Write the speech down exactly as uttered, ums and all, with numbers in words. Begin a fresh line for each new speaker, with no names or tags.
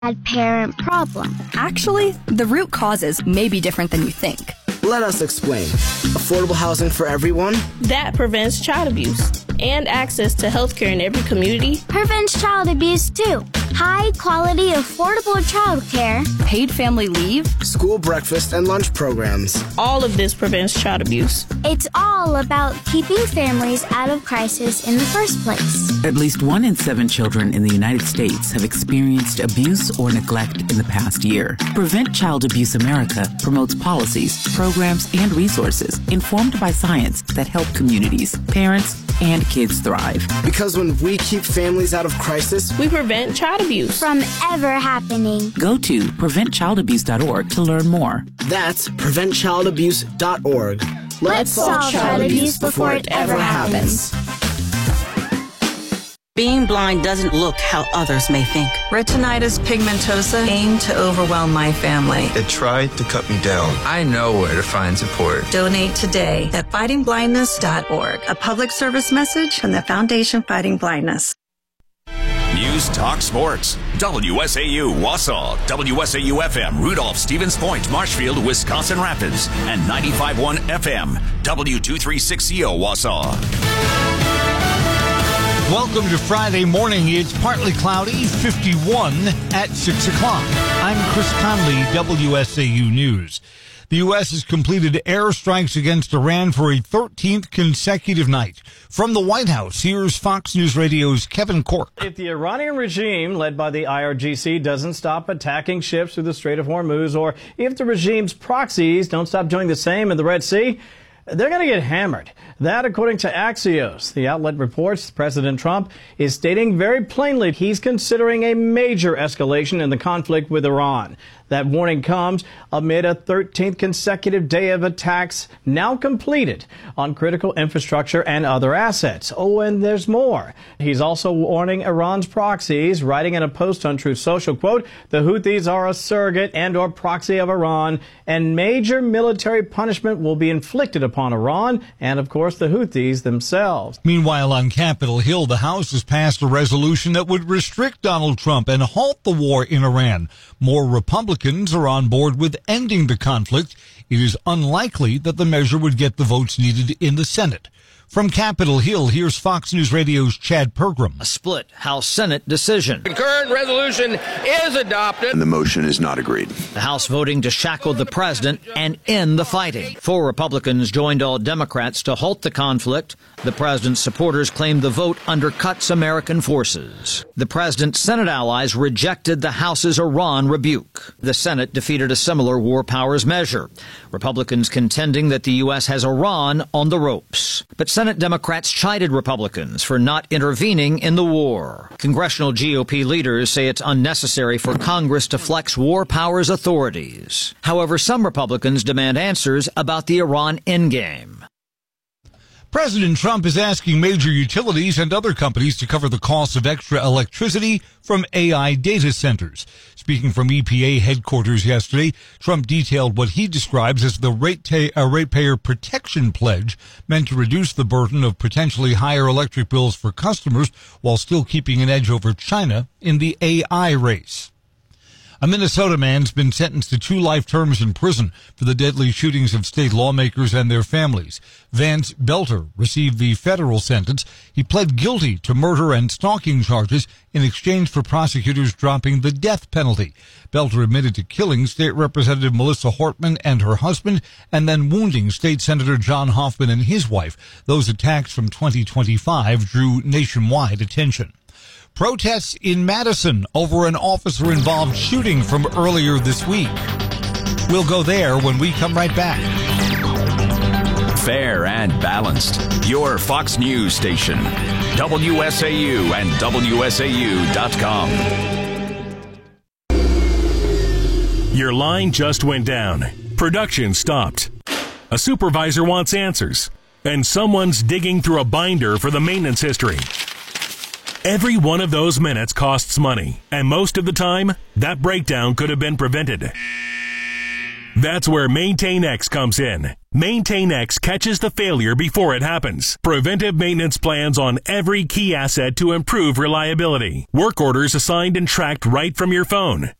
parent problem.
Actually, the root causes may be different than you think.
Let us explain. Affordable housing for everyone?
That prevents child abuse. And access to health care in every community.
Prevents child abuse, too. High quality, affordable child care.
Paid family leave.
School breakfast and lunch programs.
All of this prevents child abuse.
It's all about keeping families out of crisis in the first place.
At least one in seven children in the United States have experienced abuse or neglect in the past year. Prevent Child Abuse America promotes policies, programs, and resources informed by science that help communities, parents, and kids thrive.
Because when we keep families out of crisis,
we prevent child abuse
from ever happening.
Go to prevent child abuse dot org to learn more.
That's prevent child abuse dot org.
Let's, Let's solve child abuse before it ever happens.
Being blind doesn't look how others may think.
Retinitis pigmentosa aimed to overwhelm my family.
It tried to cut me down.
I know where to find support.
Donate today at fighting blindness dot org. A public service message from the Foundation Fighting Blindness.
News Talk Sports. W S A U Wausau, W S A U F M Rudolph, Stevens Point, Marshfield, Wisconsin Rapids, and ninety-five point one F M W two thirty-six C O Wausau.
Welcome to Friday morning. It's partly cloudy, fifty-one at six o'clock. I'm Chris Conley, W S A U News. The U S has completed airstrikes against Iran for a thirteenth consecutive night. From the White House, here's Fox News Radio's Kevin Cork.
If the Iranian regime, led by the I R G C, doesn't stop attacking ships through the Strait of Hormuz, or if the regime's proxies don't stop doing the same in the Red Sea, they're going to get hammered. That, according to Axios. The outlet reports President Trump is stating very plainly he's considering a major escalation in the conflict with Iran. That warning comes amid a thirteenth consecutive day of attacks now completed on critical infrastructure and other assets. Oh, and there's more. He's also warning Iran's proxies, writing in a post on Truth Social, quote, the Houthis are a surrogate and or proxy of Iran, and major military punishment will be inflicted upon Iran and, of course, the Houthis themselves.
Meanwhile, on Capitol Hill, the House has passed a resolution that would restrict Donald Trump and halt the war in Iran. More Republicans are on board with ending the conflict. It is unlikely that the measure would get the votes needed in the Senate. From Capitol Hill, here's Fox News Radio's Chad Pergram.
A split House Senate decision.
Concurrent resolution is adopted.
And the motion is not agreed.
The House voting to shackle the president and end the fighting. Four Republicans joined all Democrats to halt the conflict. The president's supporters claimed the vote undercuts American forces. The president's Senate allies rejected the House's Iran rebuke. The Senate defeated a similar war powers measure. Republicans contending that the U S has Iran on the ropes. But Senate Democrats chided Republicans for not intervening in the war. Congressional G O P leaders say it's unnecessary for Congress to flex war powers authorities. However, some Republicans demand answers about the Iran endgame.
President Trump is asking major utilities and other companies to cover the cost of extra electricity from A I data centers. Speaking from E P A headquarters yesterday, Trump detailed what he describes as the rate ta- uh, ratepayer protection pledge, meant to reduce the burden of potentially higher electric bills for customers while still keeping an edge over China in the A I race. A Minnesota man's been sentenced to two life terms in prison for the deadly shootings of state lawmakers and their families. Vance Belter received the federal sentence. He pled guilty to murder and stalking charges in exchange for prosecutors dropping the death penalty. Belter admitted to killing State Representative Melissa Hortman and her husband, and then wounding State Senator John Hoffman and his wife. Those attacks from twenty twenty-five drew nationwide attention. Protests in Madison over an officer-involved shooting from earlier this week. We'll go there when we come right back.
Fair and balanced. Your Fox News station. W S A U and W S A U dot com.
Your line just went down. Production stopped. A supervisor wants answers. And someone's digging through a binder for the maintenance history. Every one of those minutes costs money, and most of the time, that breakdown could have been prevented. That's where MaintainX comes in. MaintainX catches the failure before it happens. Preventive maintenance plans on every key asset to improve reliability. Work orders assigned and tracked right from your phone.